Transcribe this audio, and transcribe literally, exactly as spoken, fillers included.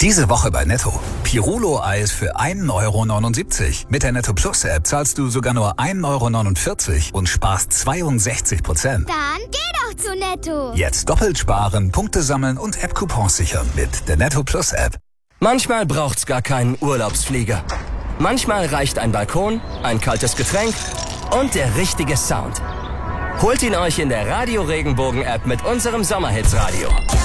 Diese Woche bei Netto. Pirulo-Eis für ein Euro neunundsiebzig. Mit der Netto Plus App zahlst du sogar nur ein Euro neunundvierzig und sparst zweiundsechzig Prozent. Dann geh doch zu Netto. Jetzt doppelt sparen, Punkte sammeln und App-Coupons sichern mit der Netto Plus App. Manchmal braucht's gar keinen Urlaubsflieger. Manchmal reicht ein Balkon, ein kaltes Getränk und der richtige Sound. Holt ihn euch in der Radio Regenbogen App mit unserem Sommerhits-Radio.